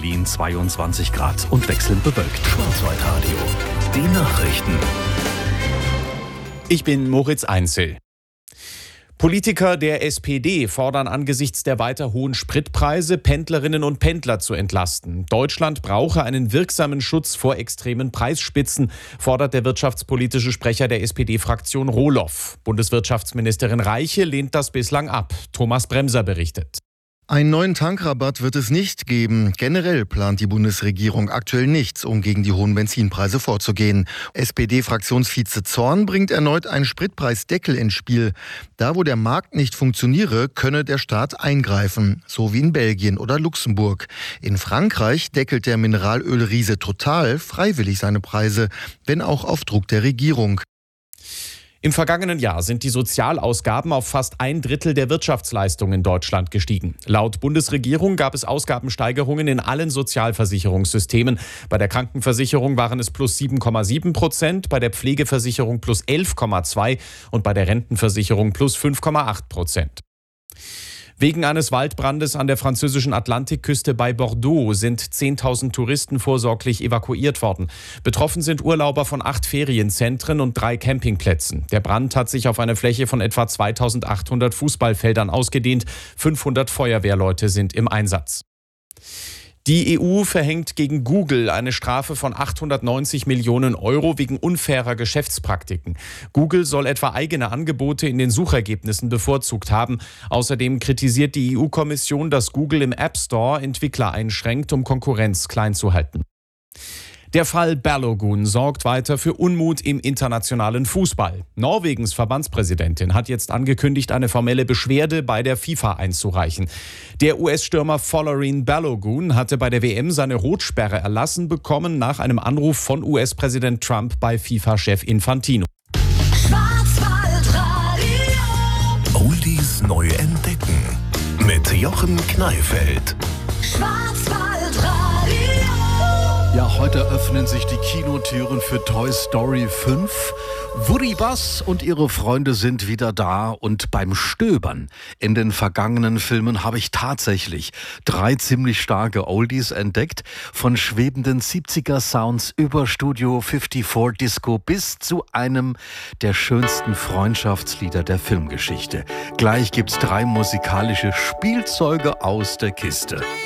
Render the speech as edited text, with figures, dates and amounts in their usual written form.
Berlin 22 Grad und wechselnd bewölkt. Schwarzwaldradio, die Nachrichten. Ich bin Moritz Einzel. Politiker der SPD fordern angesichts der weiter hohen Spritpreise, Pendlerinnen und Pendler zu entlasten. Deutschland brauche einen wirksamen Schutz vor extremen Preisspitzen, fordert der wirtschaftspolitische Sprecher der SPD-Fraktion Rohloff. Bundeswirtschaftsministerin Reiche lehnt das bislang ab. Thomas Bremser berichtet. Einen neuen Tankrabatt wird es nicht geben. Generell plant die Bundesregierung aktuell nichts, um gegen die hohen Benzinpreise vorzugehen. SPD-Fraktionsvize Zorn bringt erneut einen Spritpreisdeckel ins Spiel. Da, wo der Markt nicht funktioniere, könne der Staat eingreifen, so wie in Belgien oder Luxemburg. In Frankreich deckelt der Mineralölriese Total freiwillig seine Preise, wenn auch auf Druck der Regierung. Im vergangenen Jahr sind die Sozialausgaben auf fast 1/3 der Wirtschaftsleistung in Deutschland gestiegen. Laut Bundesregierung gab es Ausgabensteigerungen in allen Sozialversicherungssystemen. Bei der Krankenversicherung waren es plus 7,7%, bei der Pflegeversicherung plus 11,2% und bei der Rentenversicherung plus 5,8%. Wegen eines Waldbrandes an der französischen Atlantikküste bei Bordeaux sind 10.000 Touristen vorsorglich evakuiert worden. Betroffen sind Urlauber von 8 Ferienzentren und 3 Campingplätzen. Der Brand hat sich auf eine Fläche von etwa 2.800 Fußballfeldern ausgedehnt. 500 Feuerwehrleute sind im Einsatz. Die EU verhängt gegen Google eine Strafe von 890 Millionen Euro wegen unfairer Geschäftspraktiken. Google soll etwa eigene Angebote in den Suchergebnissen bevorzugt haben. Außerdem kritisiert die EU-Kommission, dass Google im App Store Entwickler einschränkt, um Konkurrenz klein zu halten. Der Fall Balogun sorgt weiter für Unmut im internationalen Fußball. Norwegens Verbandspräsidentin hat jetzt angekündigt, eine formelle Beschwerde bei der FIFA einzureichen. Der US-Stürmer Folarin Balogun hatte bei der WM seine Rotsperre erlassen bekommen nach einem Anruf von US-Präsident Trump bei FIFA-Chef Infantino. Oldies neu entdecken mit Jochen Kneifeld. Ja, heute öffnen sich die Kinotüren für Toy Story 5. Woody Buzz und ihre Freunde sind wieder da und beim Stöbern in den vergangenen Filmen habe ich tatsächlich 3 ziemlich starke Oldies entdeckt. Von schwebenden 70er-Sounds über Studio 54 Disco bis zu einem der schönsten Freundschaftslieder der Filmgeschichte. Gleich gibt's 3 musikalische Spielzeuge aus der Kiste.